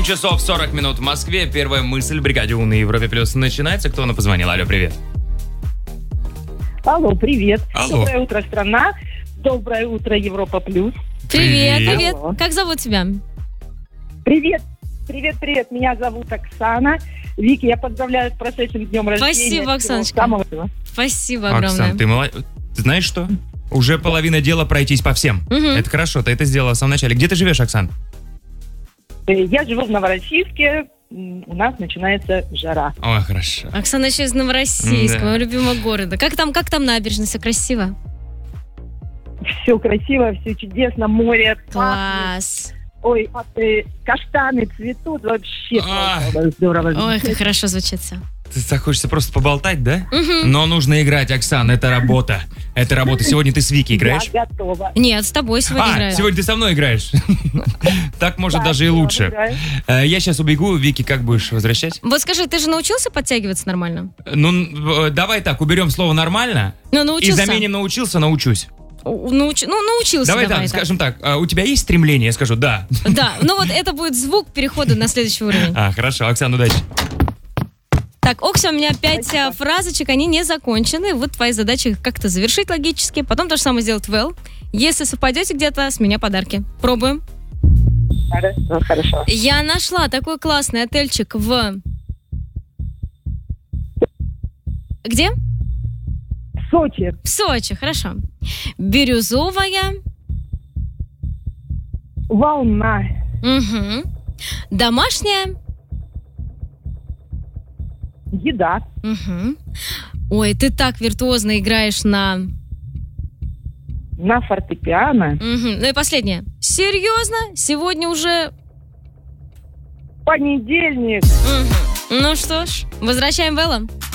часов 40 минут в Москве. Первая мысль в бригаде У на Европе Плюс начинается. Кто нам позвонил? Алло, привет. Алло, привет. Алло. Доброе утро, страна. Доброе утро, Европа Плюс. Привет. Алло. Как зовут тебя? Привет. Привет. Меня зовут Оксана. Вики, я поздравляю с прошедшим днем рождения. Спасибо, Всего Оксаночка. самого. Спасибо огромное. Оксан, ты молодец. Ты знаешь что? Уже половина дела пройтись по всем. Это хорошо, ты это сделала в самом начале. Где ты живешь, Оксан? Я живу в Новороссийске. У нас начинается жара. Ой, хорошо. Оксана еще из Новороссийска, Да. моего любимого города. Как там набережная, все красиво? Все красиво, все чудесно. Море, пахнет. Класс. Ой, каштаны цветут. Вообще А. здорово. Ой, как хорошо звучит все. Ты так хочется просто поболтать, да? Но нужно играть, Оксан, это работа. Это работа. Сегодня ты с Вики играешь? Я готова. Нет, с тобой сегодня играю. Сегодня ты со мной играешь. Так может Да, даже и я лучше. играю. Я сейчас убегу. Вики, как будешь возвращать? Вот скажи, ты же научился подтягиваться нормально? Ну, давай так, уберем слово «нормально» Ну, и научился. заменим «научился» «научусь». Научился. Давай так, скажем так, у тебя есть стремление? Я скажу «да». Да, ну вот это будет звук перехода на следующий уровень. Хорошо, Оксан, удачи. Так, Окси, у меня 5 фразочек, они не закончены. Вот твоя задача их как-то завершить логически, потом то же самое сделать well. Если совпадете где-то, с меня подарки. Пробуем. Хорошо. Я нашла такой классный отельчик в... Где? Сочи. В Сочи, хорошо. Бирюзовая. Волна. Угу. Домашняя. Еда. Угу. Ой, ты так виртуозно играешь на... На фортепиано. Угу. Ну и последнее. Серьезно? Сегодня уже... Понедельник. Угу. Ну что ж, возвращаем Белла.